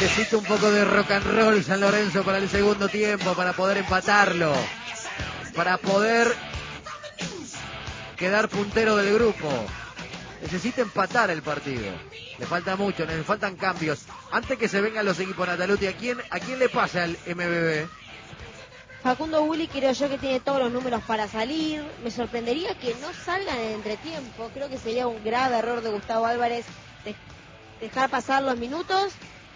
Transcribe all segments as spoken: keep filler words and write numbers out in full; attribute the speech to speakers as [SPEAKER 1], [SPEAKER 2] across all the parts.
[SPEAKER 1] Necesita un poco de rock and roll San Lorenzo para el segundo tiempo, para poder empatarlo, para poder quedar puntero del grupo. Necesita empatar el partido. Le falta mucho, le faltan cambios. Antes que se vengan los equipos, Nataluti, ¿a quién, a quién le pasa el M B B?
[SPEAKER 2] Facundo Bulli creo yo que tiene todos los números para salir. Me sorprendería que no salgan en el entretiempo. Creo que sería un grave error de Gustavo Álvarez de dejar pasar los minutos.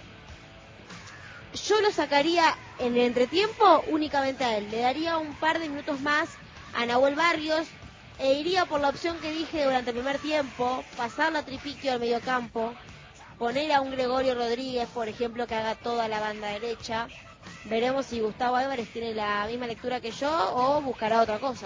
[SPEAKER 2] Yo lo sacaría en el entretiempo únicamente a él. Le daría un par de minutos más a Nahuel Barrios e iría por la opción que dije durante el primer tiempo, pasar la Tripiquio al mediocampo, poner a un Gregorio Rodríguez, por ejemplo, que haga toda la banda derecha. Veremos si Gustavo Álvarez tiene la misma lectura que yo o buscará otra cosa.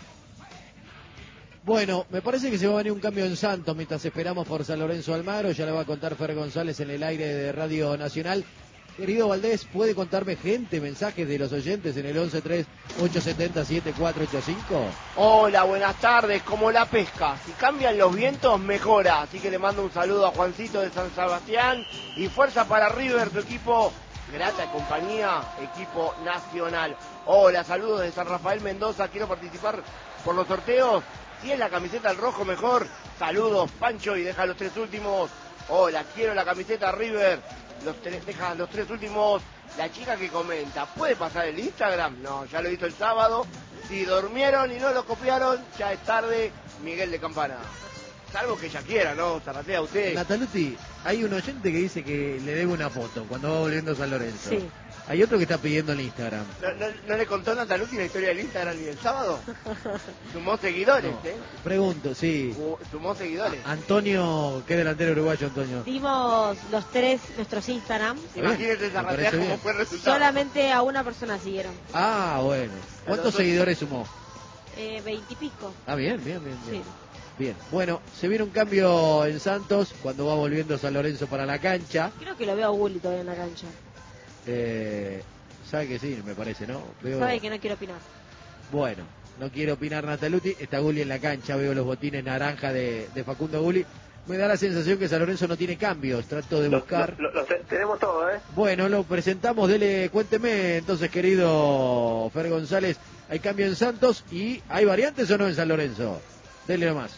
[SPEAKER 1] Bueno, me parece que se va a venir un cambio en Santos mientras esperamos por San Lorenzo Almagro. Ya lo va a contar Fer González en el aire de Radio Nacional. Querido Valdés, ¿puede contarme gente, mensajes de los oyentes en el once tres ocho siete cero siete cuatro ocho cinco?
[SPEAKER 3] Hola, buenas tardes, como la pesca. Si cambian los vientos, mejora. Así que le mando un saludo a Juancito de San Sebastián. Y fuerza para River, tu equipo. Grata compañía, equipo nacional. Hola, saludos de San Rafael Mendoza. Quiero participar por los sorteos. Si es la camiseta al rojo, mejor. Saludos, Pancho, y deja los tres últimos. Hola, quiero la camiseta River. Los tres, dejan los tres últimos. La chica que comenta, ¿puede pasar el Instagram? No, ya lo hizo el sábado. Si durmieron y no lo copiaron, ya es tarde. Miguel de Campana. Salvo que ella quiera, ¿no? Zarratea usted.
[SPEAKER 1] Nataluti, hay un oyente que dice que le debe una foto cuando va volviendo a San Lorenzo.
[SPEAKER 2] Sí.
[SPEAKER 1] Hay otro que está pidiendo el Instagram.
[SPEAKER 3] ¿No, no, no le contó Nataluti la historia del Instagram ni el sábado? Sumó seguidores,
[SPEAKER 1] No.
[SPEAKER 3] ¿eh?
[SPEAKER 1] Pregunto, sí.
[SPEAKER 3] Sumó seguidores.
[SPEAKER 1] Antonio, ¿qué delantero uruguayo, Antonio?
[SPEAKER 2] Dimos los tres nuestros Instagram.
[SPEAKER 3] Imagínese Zarratea cómo
[SPEAKER 1] bien.
[SPEAKER 3] fue el resultado.
[SPEAKER 2] Solamente a una persona siguieron.
[SPEAKER 1] Ah, bueno. ¿Cuántos seguidores sumó?
[SPEAKER 2] Eh, Veintipico.
[SPEAKER 1] Ah, bien, bien, bien, bien.
[SPEAKER 2] Sí.
[SPEAKER 1] Bien, bueno, se viene un cambio en Santos cuando va volviendo San Lorenzo para la cancha.
[SPEAKER 2] Creo que lo veo a Bulli todavía en la cancha.
[SPEAKER 1] Eh, sabe que sí, me parece, ¿no? Veo...
[SPEAKER 2] Sabe que no quiero opinar.
[SPEAKER 1] Bueno, no quiero opinar Nataluti, está Gulli en la cancha, veo los botines naranja de, de Facundo Gulli. Me da la sensación que San Lorenzo no tiene cambios, trato de buscar.
[SPEAKER 4] Lo, lo, lo, tenemos todo, ¿eh?
[SPEAKER 1] Bueno, lo presentamos, dele, cuénteme entonces, querido Fer González, ¿hay cambio en Santos y hay variantes o no en San Lorenzo? Dele nomás.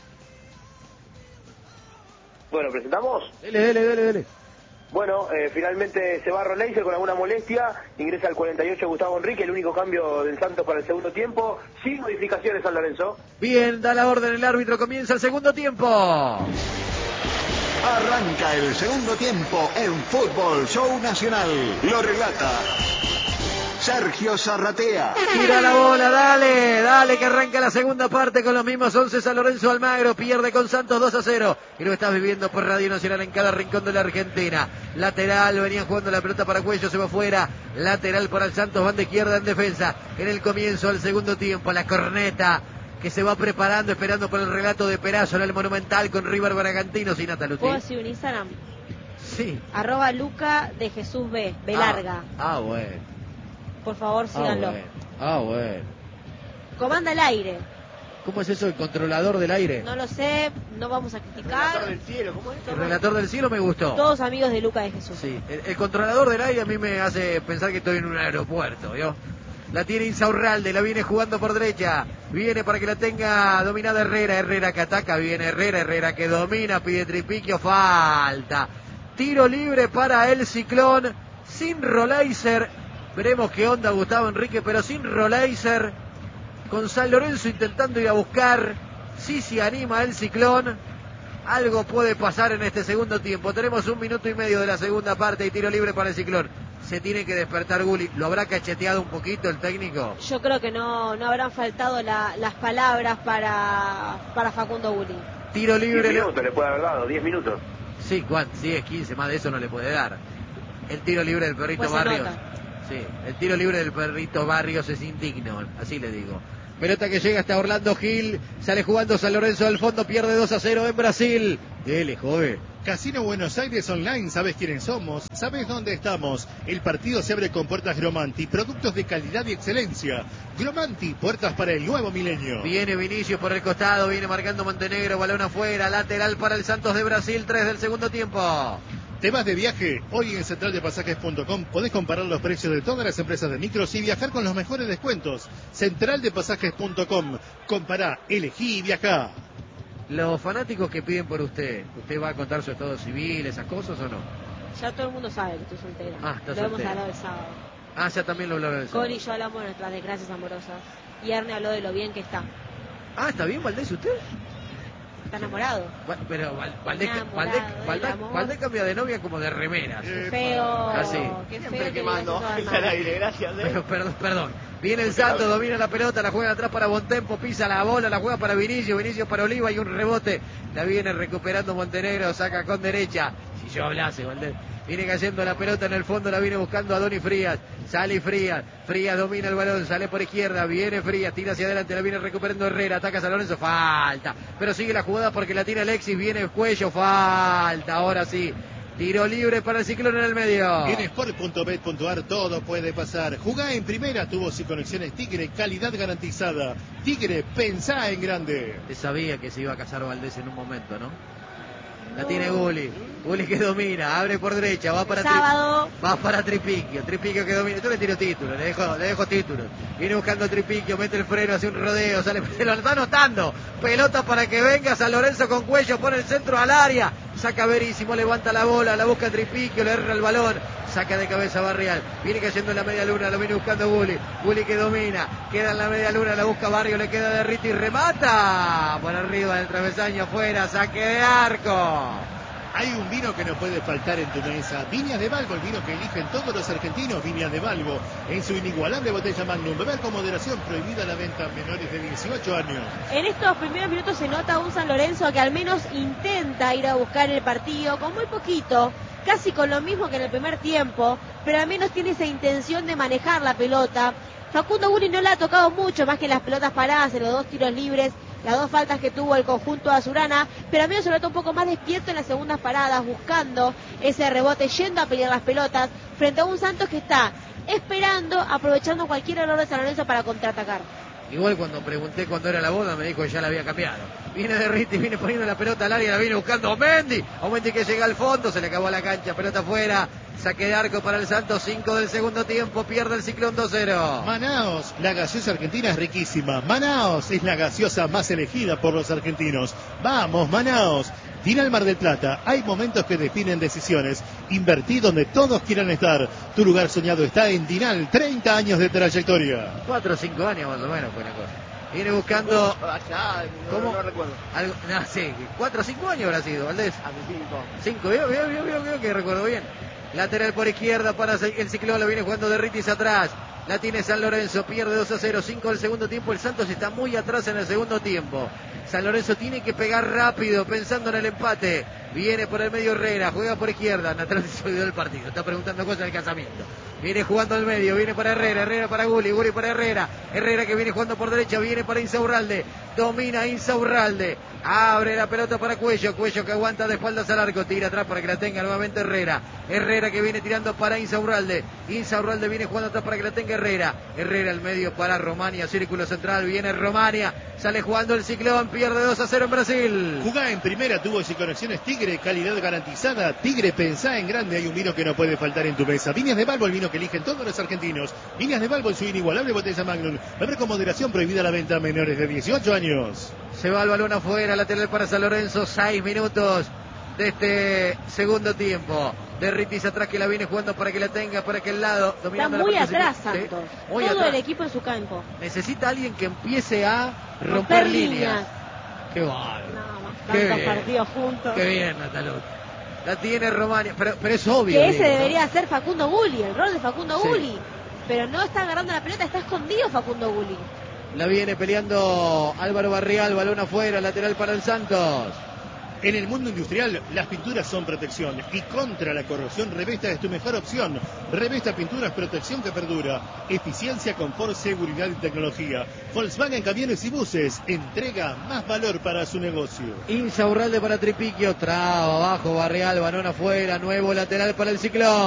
[SPEAKER 4] Bueno, ¿presentamos?
[SPEAKER 1] Dele, dele, dele, dele.
[SPEAKER 4] Bueno, eh, finalmente se va Roleiser con alguna molestia, ingresa al cuarenta y ocho Gustavo Enrique, el único cambio del Santos para el segundo tiempo, sin modificaciones San Lorenzo.
[SPEAKER 1] Bien, da la orden el árbitro, comienza el segundo tiempo.
[SPEAKER 5] Arranca el segundo tiempo en Fútbol Show Nacional. Lo relata Sergio Zarratea.
[SPEAKER 1] Tira la bola, dale, dale que arranca la segunda parte con los mismos once. San Lorenzo Almagro pierde con Santos dos a cero. Y lo estás viviendo por Radio Nacional en cada rincón de la Argentina. Lateral, venían jugando la pelota para Cuello, se va fuera. Lateral para el Santos, banda izquierda en defensa. En el comienzo del segundo tiempo, la corneta que se va preparando, esperando por el relato de Perazo en el Monumental con River Bragantino. Sin Nataluti.
[SPEAKER 2] ¿Puedo decir un Instagram?
[SPEAKER 1] Sí.
[SPEAKER 2] Arroba Luca de Jesús B, B larga.
[SPEAKER 1] Ah, ah, bueno.
[SPEAKER 2] Por favor, síganlo.
[SPEAKER 1] Ah, bueno. Ah, bueno.
[SPEAKER 2] Comanda el aire.
[SPEAKER 1] ¿Cómo es eso, el controlador del aire?
[SPEAKER 2] No lo sé, no vamos a criticar.
[SPEAKER 3] Relator del cielo, ¿cómo es?
[SPEAKER 1] El relator del cielo me gustó.
[SPEAKER 2] Todos amigos de Luca de Jesús.
[SPEAKER 1] Sí, el, el controlador del aire a mí me hace pensar que estoy en un aeropuerto, ¿vio? La tiene Insaurralde, la viene jugando por derecha. Viene para que la tenga dominada Herrera. Herrera que ataca, viene Herrera. Herrera que domina, pide Tripiquio, falta. Tiro libre para el Ciclón. Sin Roleiser. Veremos qué onda Gustavo Enrique, pero sin Roleiser. Con San Lorenzo intentando ir a buscar. Sí se anima el Ciclón. Algo puede pasar en este segundo tiempo. Tenemos un minuto y medio de la segunda parte y tiro libre para el Ciclón. Se tiene que despertar Gulli. ¿Lo habrá cacheteado un poquito el técnico?
[SPEAKER 2] Yo creo que no, no habrán faltado la, las palabras para, para Facundo Gulli.
[SPEAKER 1] Tiro libre.
[SPEAKER 4] diez minutos le puede haber dado, diez minutos.
[SPEAKER 1] Sí, ¿cuánto? diez, quince, más de eso no le puede dar. El tiro libre del perrito
[SPEAKER 2] Pues
[SPEAKER 1] Barrios.
[SPEAKER 2] nota.
[SPEAKER 1] Sí, el tiro libre del perrito Barrios es indigno, así le digo. Pelota que llega hasta Orlando Gil, sale jugando San Lorenzo del fondo, pierde dos a cero en Brasil. Dele, joven.
[SPEAKER 6] Casino Buenos Aires Online, ¿sabes quiénes somos? ¿Sabes dónde estamos? El partido se abre con puertas Gromanti, productos de calidad y excelencia. Gromanti, puertas para el nuevo milenio.
[SPEAKER 1] Viene Vinicius por el costado, viene marcando Montenegro, balón afuera, lateral para el Santos de Brasil, tres del segundo tiempo.
[SPEAKER 6] ¿Te vas de viaje? Hoy en central de pasajes punto com podés comparar los precios de todas las empresas de micros y viajar con los mejores descuentos. central de pasajes punto com. Compará, elegí y viajá.
[SPEAKER 1] Los fanáticos que piden por usted, ¿usted va a contar su estado civil, esas cosas o no?
[SPEAKER 2] Ya todo el mundo sabe que estoy soltera.
[SPEAKER 1] Ah, está
[SPEAKER 2] Lo hemos
[SPEAKER 1] soltera.
[SPEAKER 2] hablado el sábado.
[SPEAKER 1] Ah, ya también lo hablaron el sábado.
[SPEAKER 2] Cori y yo hablamos de nuestras desgracias amorosas. Y Erne habló de lo bien que está.
[SPEAKER 1] Ah, ¿está bien Valdés usted?
[SPEAKER 2] Está enamorado.
[SPEAKER 1] Va- Pero Val- Valdés,
[SPEAKER 2] Enamorado
[SPEAKER 1] Valdés,
[SPEAKER 2] del
[SPEAKER 1] Valdés,
[SPEAKER 2] amor.
[SPEAKER 1] Valdés cambia de novia como de remeras.
[SPEAKER 2] Qué feo.
[SPEAKER 1] Ah, sí.
[SPEAKER 2] Qué feo
[SPEAKER 3] Siempre
[SPEAKER 2] que
[SPEAKER 3] quemando
[SPEAKER 2] digas eso,
[SPEAKER 3] al
[SPEAKER 2] Hernán.
[SPEAKER 3] aire, gracias. ¿eh?
[SPEAKER 1] Pero, perdón, perdón. Viene el Santos, domina la pelota, la juega atrás para Bontempo, pisa la bola, la juega para Vinicio, Vinicio para Oliva y un rebote. La viene recuperando Montenegro, saca con derecha. Si yo hablase, Valdés. Viene cayendo la pelota en el fondo, la viene buscando a Doni Frías. Sale Frías, Frías domina el balón, sale por izquierda, viene Frías, tira hacia adelante, la viene recuperando Herrera, ataca a San Lorenzo, falta. Pero sigue la jugada porque la tira Alexis, viene Cuello, falta. Ahora sí. Tiro libre para el Ciclón en el medio.
[SPEAKER 6] En sport punto bet punto ar todo puede pasar. Jugá en primera, tubos y conexiones Tigre, calidad garantizada. Tigre, pensá en grande.
[SPEAKER 1] Usted sabía que se iba a casar Valdés en un momento, ¿no? La tiene Gulli. Gulli que domina, abre por derecha, va para, tri-
[SPEAKER 2] Sábado.
[SPEAKER 1] va para Tripiquio. Tripiquio que domina. Yo le tiro título, le dejo, le dejo título. Viene buscando Tripiquio, mete el freno, hace un rodeo, sale, se lo está anotando. Pelota para que venga San Lorenzo con Cuello, pone el centro al área. Saca Verísimo, levanta la bola, la busca Tripiquio, le erra el balón. Saca de cabeza Barrial. Viene cayendo en la media luna, lo viene buscando Gulli. Gulli que domina, queda en la media luna, la busca Barrio, le queda de Riti y remata. Por arriba del travesaño, afuera, saque de arco.
[SPEAKER 6] Hay un vino que no puede faltar en tu mesa. Viñas de Balbo, el vino que eligen todos los argentinos. Viñas de Balbo, en su inigualable botella Magnum. Beber con moderación, prohibida la venta a menores de dieciocho años.
[SPEAKER 2] En estos primeros minutos se nota un San Lorenzo que al menos intenta ir a buscar el partido con muy poquito, casi con lo mismo que en el primer tiempo, pero al menos tiene esa intención de manejar la pelota. Facundo Gulli no la ha tocado mucho más que las pelotas paradas en los dos tiros libres, las dos faltas que tuvo el conjunto azurana, pero al menos se nota un poco más despierto en las segundas paradas, buscando ese rebote, yendo a pelear las pelotas, frente a un Santos que está esperando, aprovechando cualquier error de San Lorenzo para contraatacar.
[SPEAKER 1] Igual cuando pregunté cuándo era la boda me dijo que ya la había cambiado. Viene de Riti, viene poniendo la pelota al área, la viene buscando Mendy. Mendy que llega al fondo, se le acabó la cancha, pelota afuera. Saque de arco para el Santos, cinco del segundo tiempo, pierde el Ciclón dos cero.
[SPEAKER 6] Manaos, la gaseosa argentina es riquísima. Manaos es la gaseosa más elegida por los argentinos. Vamos, Manaos. Dinal Mar del Plata, hay momentos que definen decisiones. Invertí donde todos quieran estar. Tu lugar soñado está en Dinal, treinta años de trayectoria.
[SPEAKER 1] Cuatro o cinco años más o menos fue la cosa. Viene buscando...
[SPEAKER 3] Allá, no,
[SPEAKER 1] ¿Cómo?
[SPEAKER 3] no recuerdo.
[SPEAKER 1] Algo, no, sí, cuatro o cinco años habrá sido, Valdés.
[SPEAKER 3] A mis cinco.
[SPEAKER 1] Cinco, veo, veo, veo, veo, veo que recuerdo bien. Lateral por izquierda para el Ciclón, lo viene jugando de Ritis atrás. La tiene San Lorenzo, pierde dos a cero, cinco del segundo tiempo. El Santos está muy atrás en el segundo tiempo. San Lorenzo tiene que pegar rápido, pensando en el empate. Viene por el medio Herrera, juega por izquierda. Natal se olvidó del partido, está preguntando cosas del casamiento. Viene jugando al medio, viene para Herrera, Herrera para Gulli, Gulli para Herrera. Herrera que viene jugando por derecha, viene para Insaurralde. Domina Insaurralde. Abre la pelota para Cuello, Cuello que aguanta de espaldas al arco, tira atrás para que la tenga nuevamente Herrera. Herrera que viene tirando para Insaurralde. Insaurralde viene jugando atrás para que la tenga Herrera. Herrera al medio para Romania, círculo central, viene Romania. Sale jugando el Ciclón, pierde dos a cero en Brasil.
[SPEAKER 6] Jugá en primera, tubos y conexiones Tigre, calidad garantizada. Tigre, pensá en grande, hay un vino que no puede faltar en tu mesa. Viñas de Balbo, el vino que eligen todos los argentinos. Viñas de Balbo en su inigualable botella Magnum. Beber con moderación, prohibida la venta a menores de dieciocho años.
[SPEAKER 1] Se va el balón afuera, lateral para San Lorenzo, seis minutos de este segundo tiempo. De Ritis atrás que la viene jugando para que la tenga por aquel lado.
[SPEAKER 2] Está
[SPEAKER 1] Dominando
[SPEAKER 2] muy
[SPEAKER 1] la pelota.
[SPEAKER 2] atrás
[SPEAKER 1] Sí,
[SPEAKER 2] Santos,
[SPEAKER 1] muy
[SPEAKER 2] todo
[SPEAKER 1] atrás.
[SPEAKER 2] el equipo en su campo.
[SPEAKER 1] Necesita alguien que empiece a romper,
[SPEAKER 2] Romper
[SPEAKER 1] líneas.
[SPEAKER 2] líneas.
[SPEAKER 1] Qué bárbaro.
[SPEAKER 2] No, más
[SPEAKER 1] Qué
[SPEAKER 2] tantos
[SPEAKER 1] bien.
[SPEAKER 2] partidos juntos.
[SPEAKER 1] Qué bien, Natalú. La tiene Romania, pero, pero es obvio.
[SPEAKER 2] Que ese
[SPEAKER 1] digo, ¿no?
[SPEAKER 2] debería ser Facundo Gulli, el rol de Facundo
[SPEAKER 1] Sí.
[SPEAKER 2] Gulli. Pero no está agarrando la pelota, está escondido Facundo Gulli.
[SPEAKER 1] La viene peleando Álvaro Barrial, balón afuera, lateral para el Santos.
[SPEAKER 6] En el mundo industrial, las pinturas son protección y contra la corrosión, Revesta es tu mejor opción. Revesta Pinturas, protección que perdura, eficiencia, confort, seguridad y tecnología. Volkswagen Camiones y Buses, entrega más valor para su negocio.
[SPEAKER 1] Insaurralde para Tripiquio, traba abajo, Barrial, balón afuera, nuevo lateral para el Ciclón.